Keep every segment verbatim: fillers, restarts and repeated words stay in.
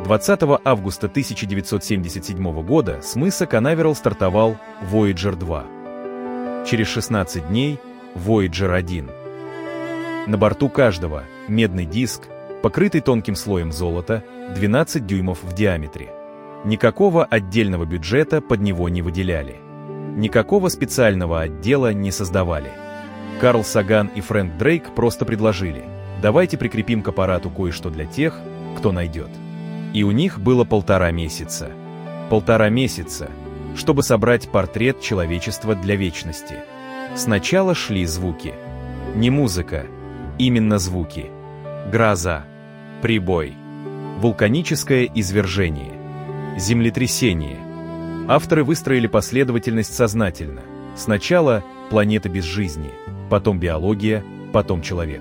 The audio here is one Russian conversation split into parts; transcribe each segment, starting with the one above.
двадцатого августа тысяча девятьсот семьдесят седьмого года с мыса Канаверал стартовал Вояджер два. Через шестнадцать дней Вояджер один. На борту каждого медный диск, покрытый тонким слоем золота, двенадцать дюймов в диаметре. Никакого отдельного бюджета под него не выделяли. Никакого специального отдела не создавали. Карл Саган и Фрэнк Дрейк просто предложили: давайте прикрепим к аппарату кое-что для тех, кто найдет. И у них было полтора месяца. Полтора месяца, чтобы собрать портрет человечества для вечности. Сначала шли звуки. Не музыка, именно звуки. Гроза, прибой, вулканическое извержение, землетрясение. Авторы выстроили последовательность сознательно. Сначала планета без жизни, потом биология, потом человек.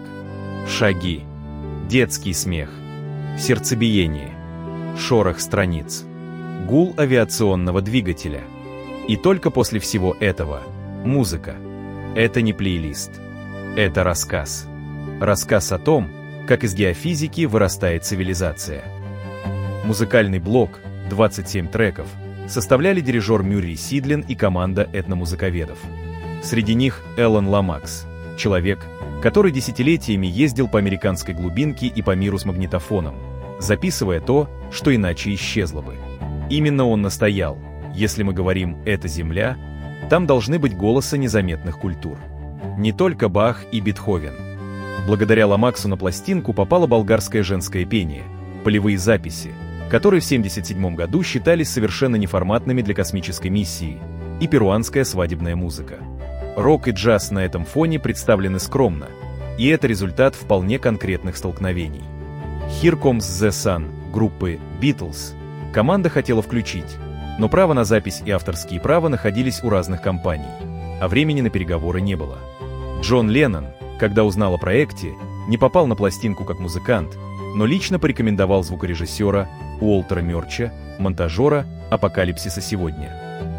Шаги, детский смех, сердцебиение, шорох страниц, гул авиационного двигателя. И только после всего этого музыка. Это не плейлист. Это рассказ. Рассказ о том, как из геофизики вырастает цивилизация. Музыкальный блок, двадцать семь треков, составляли дирижер Мюррей Сидлин и команда этномузыковедов. Среди них Эллен Ламакс, человек, который десятилетиями ездил по американской глубинке и по миру с магнитофоном, записывая то, что иначе исчезло бы. Именно он настоял: если мы говорим «это Земля», там должны быть голоса незаметных культур. Не только Бах и Бетховен. Благодаря Ламаксу на пластинку попало болгарское женское пение, полевые записи, которые в семьдесят седьмом году считались совершенно неформатными для космической миссии, и перуанская свадебная музыка. Рок и джаз на этом фоне представлены скромно, и это результат вполне конкретных столкновений. Here Comes the Sun группы Beatles команда хотела включить, но право на запись и авторские права находились у разных компаний, а времени на переговоры не было. Джон Леннон, когда узнал о проекте, не попал на пластинку как музыкант, но лично порекомендовал звукорежиссера Уолтера Мёрча, монтажера «Апокалипсиса сегодня».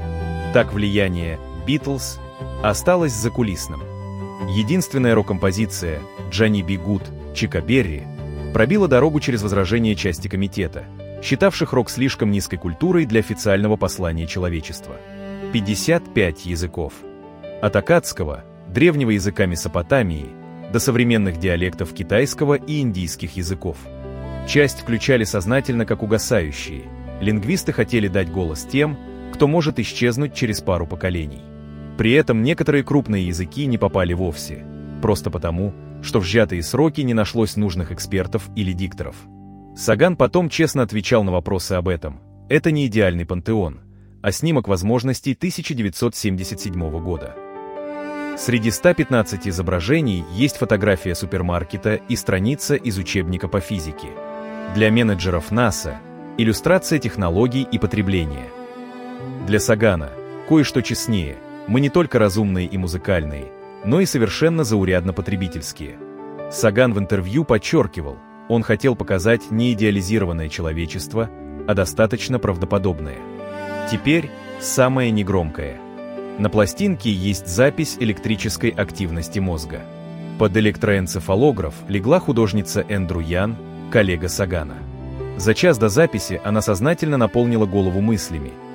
Так влияние «Битлз» осталось закулисным. Единственная рок-композиция «Джонни Би Гуд» Чика Берри пробила дорогу через возражение части комитета, считавших рок слишком низкой культурой для официального послания человечества. пятьдесят пять языков. От аккадского, древнего языка Месопотамии, до современных диалектов китайского и индийских языков. Часть включали сознательно как угасающие. Лингвисты хотели дать голос тем, кто может исчезнуть через пару поколений. При этом некоторые крупные языки не попали вовсе, просто потому, что в сжатые сроки не нашлось нужных экспертов или дикторов. Саган потом честно отвечал на вопросы об этом. Это не идеальный пантеон, а снимок возможностей тысяча девятьсот семьдесят седьмого года. Среди ста пятнадцати изображений есть фотография супермаркета и страница из учебника по физике. Для менеджеров НАСА – иллюстрация технологий и потребления. Для Сагана кое-что честнее. Мы не только разумные и музыкальные, но и совершенно заурядно потребительские. Саган в интервью подчеркивал, он хотел показать не идеализированное человечество, а достаточно правдоподобное. Теперь самое негромкое. На пластинке есть запись электрической активности мозга. Под электроэнцефалограф легла художница Эндрю Ян, коллега Сагана. За час до записи она сознательно наполнила голову мыслями,